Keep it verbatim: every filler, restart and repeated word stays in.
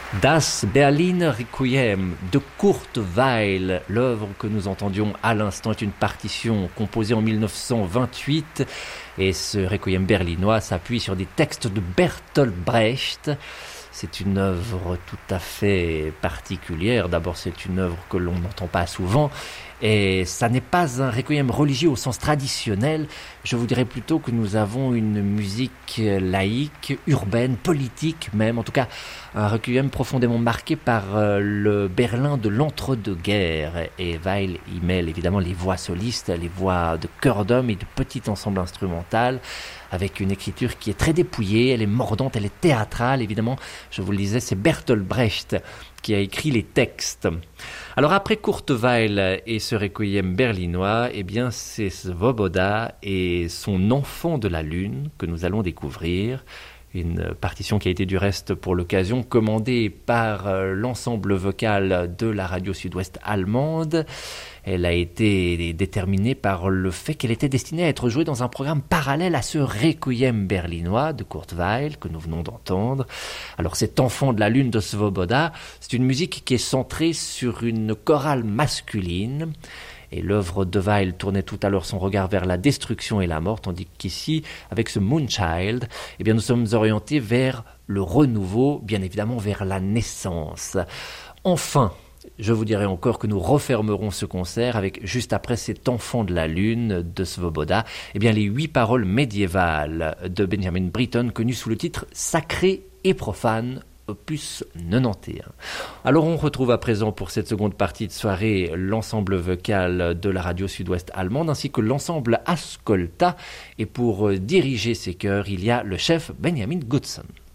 Das Berliner Requiem de Kurt Weill, l'œuvre que nous entendions à l'instant est une partition composée en mille neuf cent vingt-huit et ce Requiem berlinois s'appuie sur des textes de Bertolt Brecht. C'est une œuvre tout à fait particulière. D'abord, c'est une œuvre que l'on n'entend pas souvent. Et ça n'est pas un requiem religieux au sens traditionnel. Je vous dirais plutôt que nous avons une musique laïque, urbaine, politique même. En tout cas, un requiem profondément marqué par le Berlin de l'entre-deux-guerres. Et Weill y mêle évidemment les voix solistes, les voix de chœur d'homme et de petit ensemble instrumental, avec une écriture qui est très dépouillée, elle est mordante, elle est théâtrale. Évidemment, je vous le disais, c'est Bertolt Brecht qui a écrit les textes. Alors après Kurt Weill et ce requiem berlinois, eh bien c'est Svoboda et son enfant de la lune que nous allons découvrir. Une partition qui a été du reste pour l'occasion commandée par l'ensemble vocal de la radio sud-ouest allemande. Elle a été déterminée par le fait qu'elle était destinée à être jouée dans un programme parallèle à ce Requiem berlinois de Kurt Weill que nous venons d'entendre. Alors cet enfant de la lune de Svoboda, c'est une musique qui est centrée sur une chorale masculine. Et l'œuvre de Weill tournait tout à l'heure son regard vers la destruction et la mort, tandis qu'ici, avec ce Moonchild, eh bien, nous sommes orientés vers le renouveau, bien évidemment vers la naissance. Enfin, je vous dirai encore que nous refermerons ce concert avec, juste après cet enfant de la lune de Svoboda, eh bien, les huit paroles médiévales de Benjamin Britten, connues sous le titre « Sacré et profane ». Opus quatre-vingt-onze. Alors on retrouve à présent pour cette seconde partie de soirée l'ensemble vocal de la radio sud-ouest allemande ainsi que l'ensemble Ascolta, et pour diriger ces chœurs il y a le chef Benjamin Goodson.